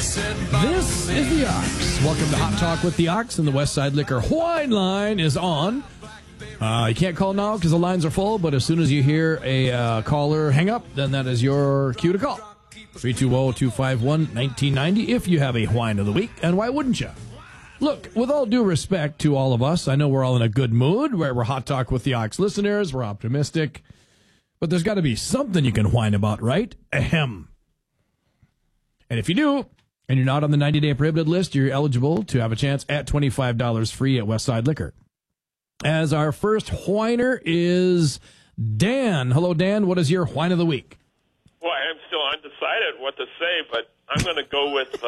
This is the Ox. Welcome to Hot Talk with the Ox, and the Westside Liquor Wine line is on. You can't call now because the lines are full, but as soon as you hear a caller hang up, then that is your cue to call. 320-251-1990 if you have a wine of the week, and why wouldn't you? Look, with all due respect to all of us, I know we're all in a good mood. We're Hot Talk with the Ox listeners. We're optimistic. But there's got to be something you can whine about, right? Ahem. And if you do, and you're not on the 90-day prohibited list, you're eligible to have a chance at $25 free at Westside Liquor. As our first whiner is Dan. Hello, Dan. What is your whine of the week? Well, I'm still undecided what to say, but I'm going to go with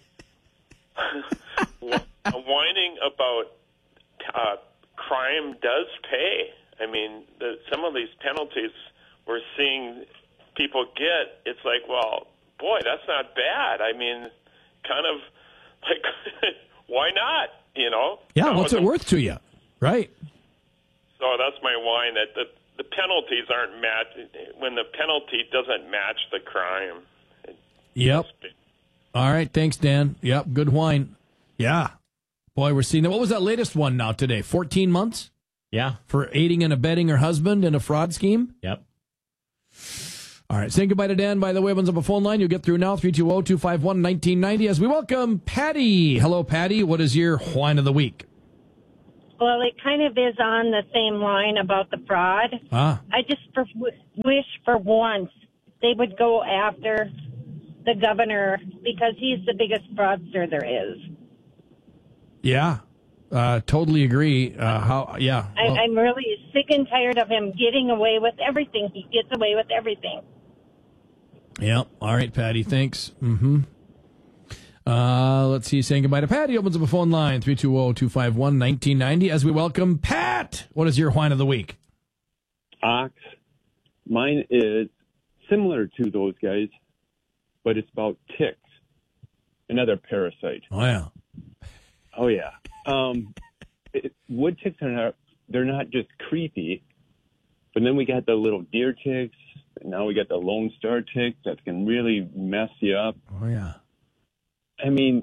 whining about crime does pay. I mean, some of these penalties we're seeing people get, it's like, well, boy, that's not bad. I mean, kind of like, why not, you know? Yeah, what's it worth to you? Right. So that's my whine, that the penalties aren't matched, when the penalty doesn't match the crime. Yep. All right, thanks, Dan. Yep, good whine. Yeah. Boy, we're seeing that. What was that latest one now today? 14 months? Yeah. For aiding and abetting her husband in a fraud scheme? Yep. All right, saying goodbye to Dan. By the way, opens up a phone line. You'll get through now, 320-251-1990, as we welcome Patty. Hello, Patty. What is your whine of the week? Well, it kind of is on the same line about the fraud. I just wish for once they would go after the governor because he's the biggest fraudster there is. Yeah, totally agree. I'm really sick and tired of him getting away with everything. He gets away with everything. Yeah. All right, Patty. Thanks. Mm-hmm. Let's see. Saying goodbye to Patty. Opens up a phone line, 320-251-1990, as we welcome Pat. What is your whine of the week? Ox. Mine is similar to those guys, but it's about ticks, another parasite. Oh, yeah. Oh, yeah. Wood ticks they're not just creepy, but then we got the little deer ticks, and now we got the Lone Star tick that can really mess you up. Oh, yeah. I mean,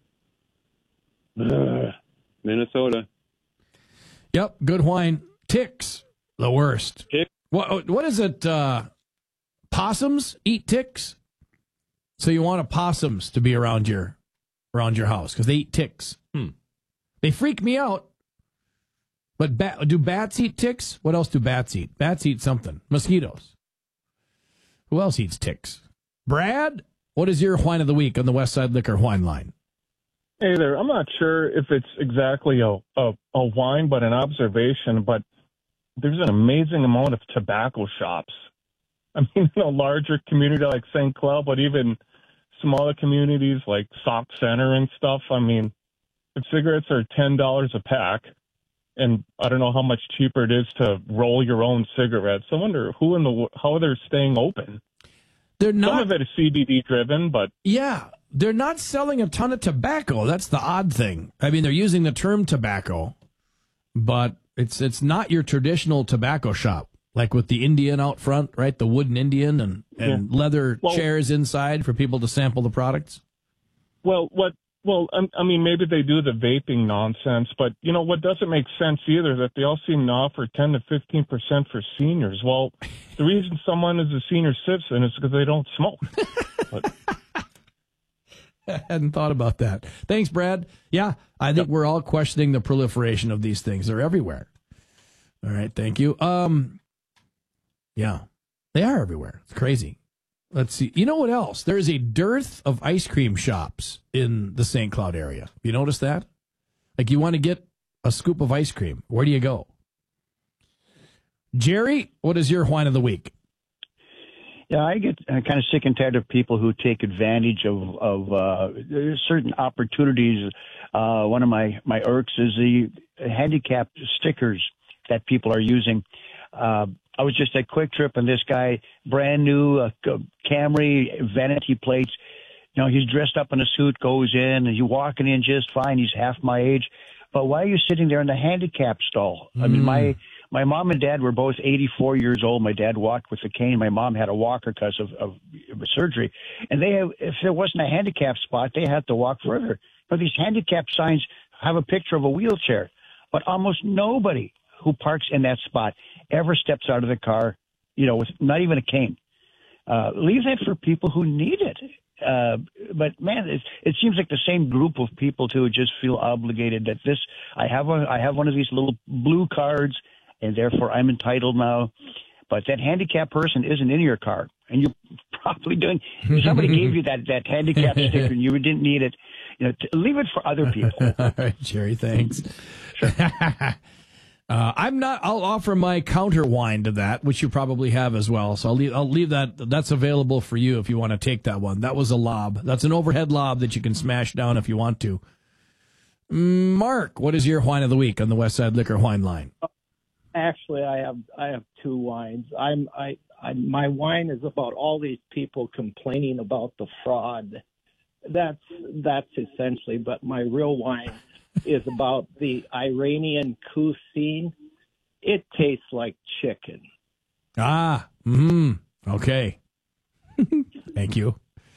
Minnesota. Yep, good whine. Ticks, the worst. Ticks? What is it? Possums eat ticks? So you want possums to be around your house because they eat ticks. They freak me out. But do bats eat ticks? What else do bats eat? Bats eat something. Mosquitoes. Who else eats ticks? Brad, what is your whine of the week on the Westside Liquor Whine line? Hey there. I'm not sure if it's exactly a whine, but an observation. But there's an amazing amount of tobacco shops. I mean, in a larger community like St. Cloud, but even smaller communities like Sauk Center and stuff. I mean, if cigarettes are $10 a pack, and I don't know how much cheaper it is to roll your own cigarettes, I wonder how they're staying open. They're not. Some of it is CBD driven, but yeah, they're not selling a ton of tobacco. That's the odd thing. I mean, they're using the term tobacco, but it's not your traditional tobacco shop, like with the Indian out front, right? The wooden Indian and leather chairs inside for people to sample the products. Well, I mean, maybe they do the vaping nonsense, but, you know, what doesn't make sense either, that they all seem to offer 10 to 15% for seniors. Well, the reason someone is a senior citizen is because they don't smoke. I hadn't thought about that. Thanks, Brad. Yeah, I think we're all questioning the proliferation of these things. They're everywhere. All right, thank you. Yeah, they are everywhere. It's crazy. Let's see. You know what else? There is a dearth of ice cream shops in the St. Cloud area. You notice that? Like, you want to get a scoop of ice cream. Where do you go? Jerry, what is your whine of the week? Yeah, I get kind of sick and tired of people who take advantage of certain opportunities. One of my irks is the handicap stickers that people are using. I was just at Quick Trip, and this guy, brand new Camry vanity plates. You know, he's dressed up in a suit, goes in, and he's walking in just fine. He's half my age. But why are you sitting there in the handicap stall? I mean, my My mom and dad were both 84 years old. My dad walked with a cane. My mom had a walker because of surgery. And if there wasn't a handicap spot, they had to walk further. But these handicap signs have a picture of a wheelchair. But almost nobody who parks in that spot ever steps out of the car, with not even a cane. Leave that for people who need it. But man, it seems like the same group of people too just feel obligated that I have one of these little blue cards, and therefore I'm entitled now. But that handicapped person isn't in your car, and you're probably somebody gave you that handicap sticker and you didn't need it. Leave it for other people. All right, Jerry, thanks. Sure. I'll offer my counter whine to that, which you probably have as well. So I'll leave that. That's available for you if you want to take that one. That was a lob. That's an overhead lob that you can smash down if you want to. Mark, what is your whine of the week on the Westside Liquor Whine Line? Actually, I have two whines. My whine is about all these people complaining about the fraud. That's essentially, but my real whine is about the Iranian cuisine. It tastes like chicken. Okay. Thank you.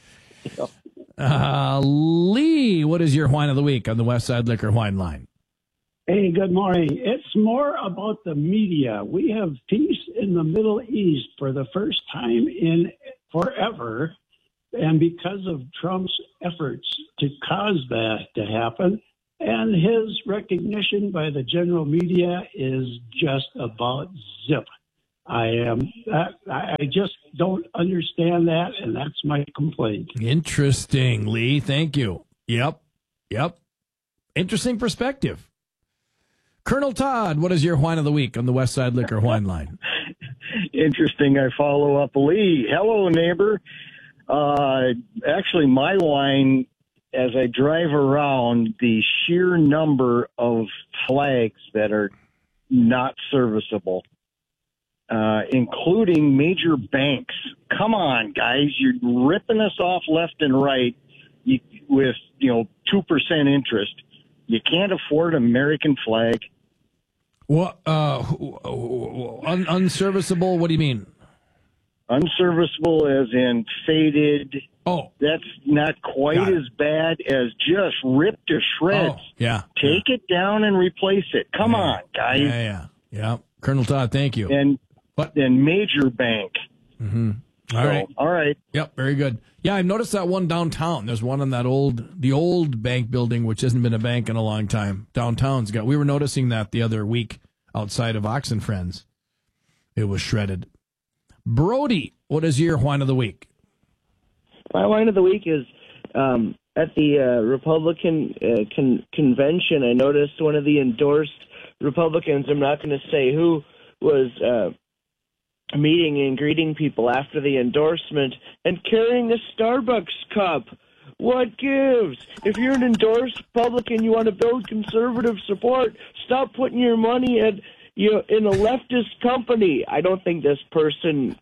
Lee, what is your whine of the week on the Westside Liquor Whine Line? Hey, good morning. It's more about the media. We have peace in the Middle East for the first time in forever. And because of Trump's efforts to cause that to happen, and his recognition by the general media is just about zip. I just don't understand that, and that's my complaint. Interesting, Lee. Thank you. Yep. Interesting perspective. Colonel Todd, what is your whine of the week on the Westside Liquor Whine Line? Interesting. I follow up Lee. Hello, neighbor. Actually, my whine, as I drive around, the sheer number of flags that are not serviceable, including major banks. Come on, guys. You're ripping us off left and right with, 2% interest. You can't afford an American flag. What? Unserviceable? What do you mean? Unserviceable as in faded. Oh. That's not quite as bad as just ripped to shreds. Oh, yeah. Take it down and replace it. Come on, guys. Yeah. Colonel Todd, thank you. And major bank. Mm-hmm. All right. Yep, very good. Yeah, I've noticed that one downtown. There's one on the old bank building, which hasn't been a bank in a long time. Downtown's we were noticing that the other week outside of Ox and Friends. It was shredded. Brody, what is your whine of the week? My whine of the week is at the Republican convention. I noticed one of the endorsed Republicans, I'm not going to say who, was meeting and greeting people after the endorsement and carrying a Starbucks cup. What gives? If you're an endorsed Republican, you want to build conservative support, stop putting your money in a leftist company. I don't think this person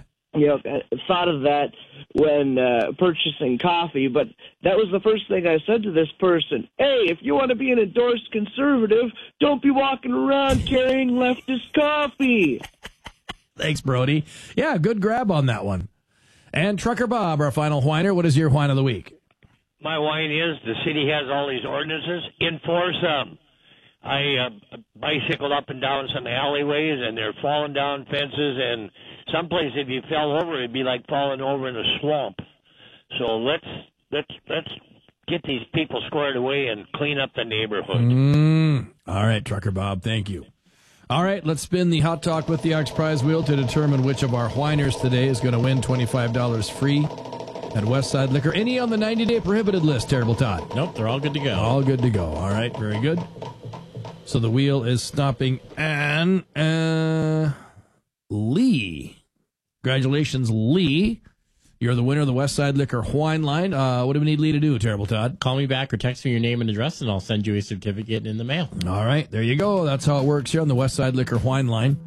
thought of that when purchasing coffee, but that was the first thing I said to this person. Hey, if you want to be an endorsed conservative, don't be walking around carrying leftist coffee. Thanks, Brody. Yeah, good grab on that one. And Trucker Bob, our final whiner, what is your whine of the week? My whine is the city has all these ordinances. Enforce them. I bicycled up and down some alleyways, and they're falling down fences, and someplace if you fell over, it'd be like falling over in a swamp. So let's get these people squared away and clean up the neighborhood. All right, Trucker Bob, thank you. All right, let's spin the Hot Talk with the Ox prize wheel to determine which of our whiners today is going to win $25 free at Westside Liquor. Any on the 90-day prohibited list, Terrible Todd? Nope, they're all good to go. All good to go. All right, very good. So the wheel is stopping and Lee. Congratulations, Lee. You're the winner of the Westside Liquor Whine Line. What do we need Lee to do, Terrible Todd? Call me back or text me your name and address, and I'll send you a certificate in the mail. All right, there you go. That's how it works here on the Westside Liquor Whine Line.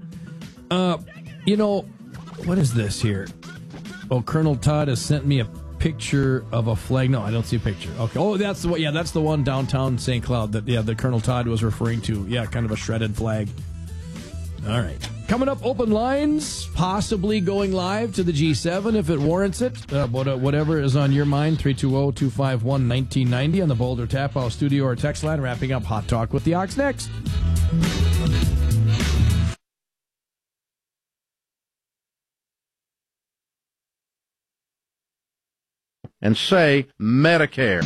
What is this here? Oh, Colonel Todd has sent me a picture of a flag. No, I don't see a picture. Okay. Oh, that's the one. Yeah, that's the one downtown St. Cloud that the Colonel Todd was referring to. Yeah, kind of a shredded flag. All right. Coming up, open lines, possibly going live to the G7 if it warrants it. Whatever is on your mind, 320-251-1990 on the Boulder Tap House studio or text line. Wrapping up Hot Talk with the Ox next. And say Medicare.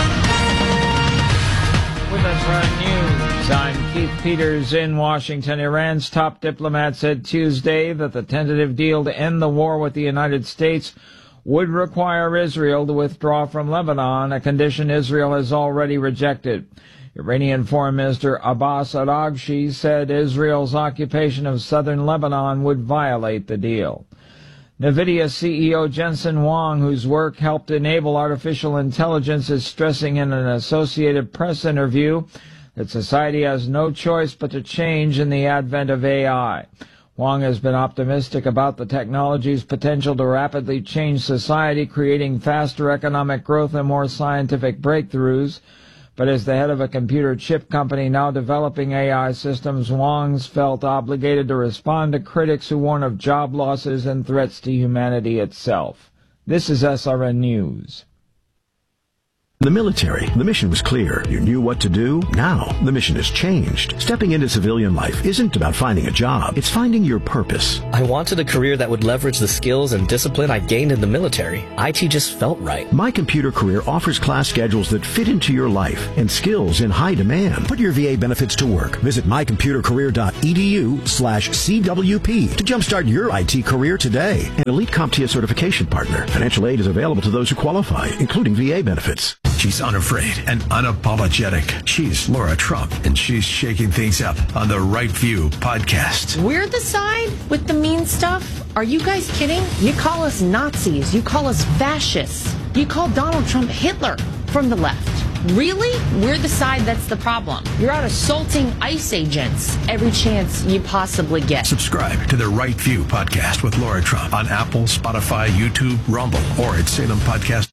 With SRN News, I'm Keith Peters in Washington. Iran's top diplomat said Tuesday that the tentative deal to end the war with the United States would require Israel to withdraw from Lebanon, a condition Israel has already rejected. Iranian Foreign Minister Abbas Araghchi said Israel's occupation of southern Lebanon would violate the deal. NVIDIA CEO Jensen Huang, whose work helped enable artificial intelligence, is stressing in an Associated Press interview that society has no choice but to change in the advent of AI. Huang has been optimistic about the technology's potential to rapidly change society, creating faster economic growth and more scientific breakthroughs. But as the head of a computer chip company now developing AI systems, Huang's felt obligated to respond to critics who warn of job losses and threats to humanity itself. This is SRN News. The military, the mission was clear. You knew what to do. Now, the mission has changed. Stepping into civilian life isn't about finding a job. It's finding your purpose. I wanted a career that would leverage the skills and discipline I gained in the military. IT just felt right. My Computer Career offers class schedules that fit into your life and skills in high demand. Put your VA benefits to work. Visit mycomputercareer.edu/CWP to jumpstart your IT career today. An Elite CompTIA certification partner. Financial aid is available to those who qualify, including VA benefits. She's unafraid and unapologetic. She's Laura Trump, and she's shaking things up on the Right View podcast. We're the side with the mean stuff? Are you guys kidding? You call us Nazis. You call us fascists. You call Donald Trump Hitler from the left. Really? We're the side that's the problem. You're out assaulting ICE agents every chance you possibly get. Subscribe to the Right View podcast with Laura Trump on Apple, Spotify, YouTube, Rumble, or at Salem Podcast.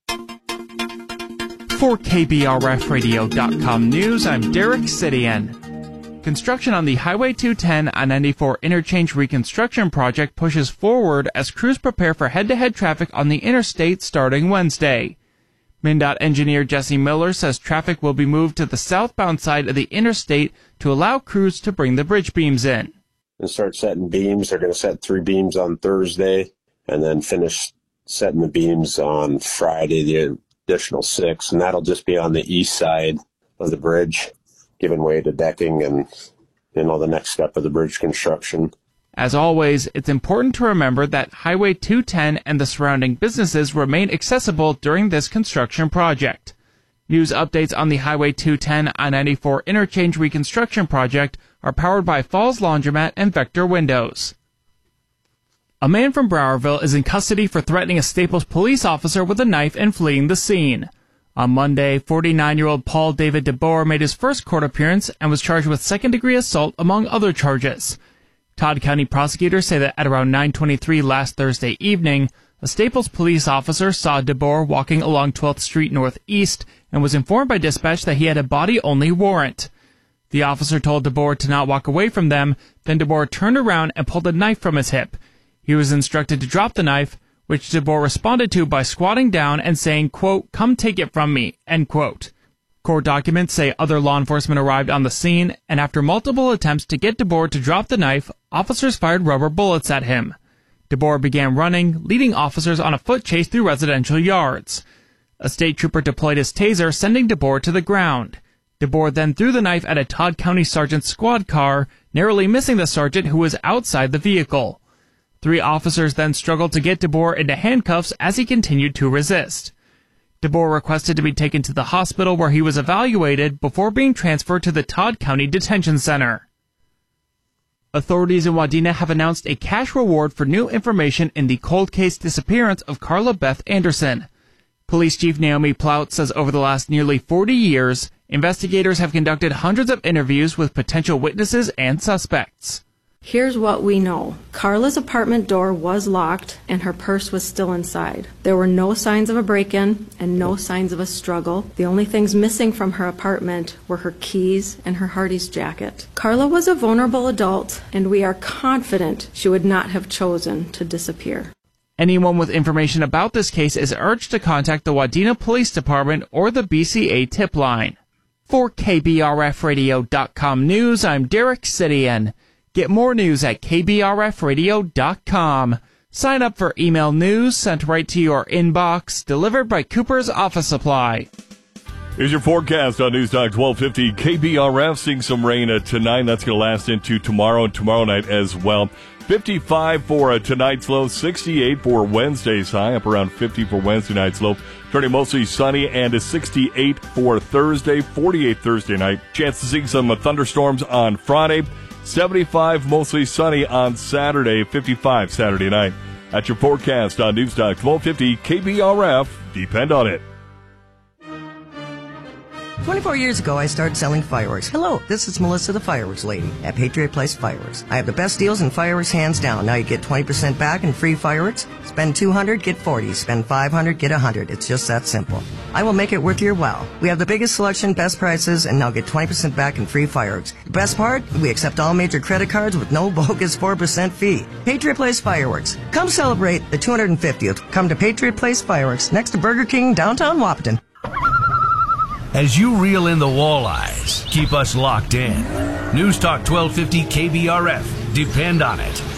For KBRFradio.com News, I'm Derek Sidian. Construction on the Highway 210 I-94 interchange reconstruction project pushes forward as crews prepare for head-to-head traffic on the interstate starting Wednesday. MnDOT engineer Jesse Miller says traffic will be moved to the southbound side of the interstate to allow crews to bring the bridge beams in. And start setting beams. They're going to set 3 beams on Thursday and then finish setting the beams on Friday, the additional 6, and that'll just be on the east side of the bridge, giving way to decking and the next step of the bridge construction. As always, it's important to remember that Highway 210 and the surrounding businesses remain accessible during this construction project. News updates on the Highway 210 I-94 interchange reconstruction project are powered by Falls Laundromat and Vector Windows. A man from Browerville is in custody for threatening a Staples police officer with a knife and fleeing the scene. On Monday, 49-year-old Paul David DeBoer made his first court appearance and was charged with second-degree assault, among other charges. Todd County prosecutors say that at around 9:23 last Thursday evening, a Staples police officer saw DeBoer walking along 12th Street Northeast and was informed by dispatch that he had a body-only warrant. The officer told DeBoer to not walk away from them, then DeBoer turned around and pulled a knife from his hip. He was instructed to drop the knife, which DeBoer responded to by squatting down and saying, quote, "Come take it from me," end quote. Court documents say other law enforcement arrived on the scene, and after multiple attempts to get DeBoer to drop the knife, officers fired rubber bullets at him. DeBoer began running, leading officers on a foot chase through residential yards. A state trooper deployed his taser, sending DeBoer to the ground. DeBoer then threw the knife at a Todd County sergeant's squad car, narrowly missing the sergeant who was outside the vehicle. 3 officers then struggled to get DeBoer into handcuffs as he continued to resist. DeBoer requested to be taken to the hospital where he was evaluated before being transferred to the Todd County Detention Center. Authorities in Wadena have announced a cash reward for new information in the cold case disappearance of Carla Beth Anderson. Police Chief Naomi Plout says over the last nearly 40 years, investigators have conducted hundreds of interviews with potential witnesses and suspects. Here's what we know. Carla's apartment door was locked and her purse was still inside. There were no signs of a break-in and no signs of a struggle. The only things missing from her apartment were her keys and her Hardee's jacket. Carla was a vulnerable adult, and we are confident she would not have chosen to disappear. Anyone with information about this case is urged to contact the Wadena Police Department or the BCA tip line. For KBRFradio.com News, I'm Derek Sidian. Get more news at KBRFradio.com. Sign up for email news sent right to your inbox, delivered by Cooper's Office Supply. Here's your forecast on News Talk 1250 KBRF. Seeing some rain tonight. That's going to last into tomorrow and tomorrow night as well. 55 for tonight's low, 68 for Wednesday's high, up around 50 for Wednesday night's low. Turning mostly sunny and a 68 for Thursday, 48 Thursday night. Chance to see some thunderstorms on Friday. 75 mostly sunny on Saturday, 55 Saturday night. That's your forecast on News Talk 1250 KBRF. Depend on it. 24 years ago, I started selling fireworks. Hello, this is Melissa, the fireworks lady at Patriot Place Fireworks. I have the best deals in fireworks, hands down. Now you get 20% back in free fireworks. Spend $200, get $40. Spend $500, get $100. It's just that simple. I will make it worth your while. We have the biggest selection, best prices, and now get 20% back in free fireworks. The best part? We accept all major credit cards with no bogus 4% fee. Patriot Place Fireworks. Come celebrate the 250th. Come to Patriot Place Fireworks, next to Burger King, downtown Wahpeton. As you reel in the walleyes, keep us locked in. News Talk 1250 KBRF. Depend on it.